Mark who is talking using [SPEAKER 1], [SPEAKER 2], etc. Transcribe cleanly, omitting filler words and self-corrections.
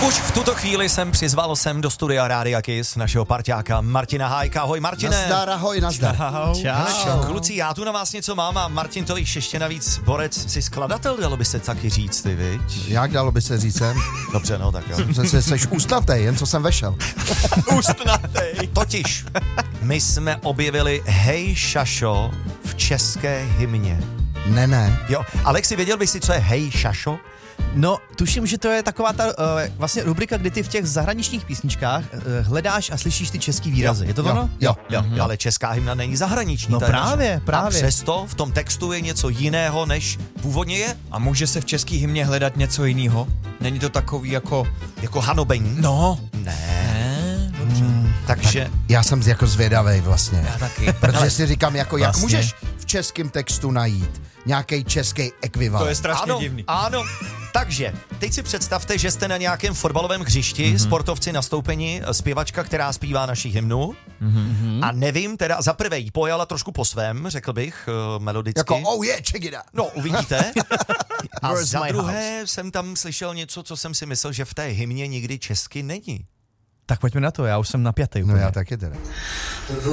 [SPEAKER 1] Už v tuto chvíli přizval jsem do studia Rádia Kiss našeho parťáka Martina Hájka. Ahoj Martine.
[SPEAKER 2] Nazdar, ahoj, nazdar.
[SPEAKER 1] Čau. Kluci, já tu na vás něco mám a Martin to víš, ještě navíc borec, jsi skladatel, dalo by se taky říct, ty viď?
[SPEAKER 2] Jak dalo by se říct?
[SPEAKER 1] Dobře, no tak jo.
[SPEAKER 2] Jseš ústnatej, jen co jsem vešel.
[SPEAKER 1] Ústnatej. Totiž, my jsme objevili Hej Šašo v české hymně.
[SPEAKER 2] Ne.
[SPEAKER 1] Jo, Alexi, věděl bys si, co je Hej Šašo?
[SPEAKER 3] No, tuším, že to je taková ta vlastně rubrika, kdy ty v těch zahraničních písničkách hledáš a slyšíš ty český výrazy. Je to ono?
[SPEAKER 2] Jo.
[SPEAKER 1] Ale česká hymna není zahraniční.
[SPEAKER 3] No
[SPEAKER 1] to je
[SPEAKER 3] právě.
[SPEAKER 1] A přesto v tom textu je něco jiného, než původně je.
[SPEAKER 4] A může se v český hymně hledat něco jiného? Není to takový jako
[SPEAKER 1] hanobení?
[SPEAKER 4] No.
[SPEAKER 1] Ne. Dobře. Takže...
[SPEAKER 2] Já jsem jako zvědavej vlastně.
[SPEAKER 4] Já taky.
[SPEAKER 2] Protože si říkám, jako jak
[SPEAKER 3] Vlastně.
[SPEAKER 2] můžeš v českém textu najít nějaký český ekvivalent.
[SPEAKER 4] To je strašně divný.
[SPEAKER 1] Ano. Takže, teď si představte, že jste na nějakém fotbalovém hřišti, sportovci nastoupeni, zpěvačka, která zpívá naši hymnu. A nevím, teda za prvé jí pojala trošku po svém, řekl bych, melodicky.
[SPEAKER 2] Jako, oh yeah, check it out.
[SPEAKER 1] No, uvidíte. A
[SPEAKER 3] Where's
[SPEAKER 1] za
[SPEAKER 3] my
[SPEAKER 1] druhé jsem tam slyšel něco, co jsem si myslel, že v té hymně nikdy česky není.
[SPEAKER 3] Tak pojďme na to, já už jsem napjatý.
[SPEAKER 2] No já taky teda.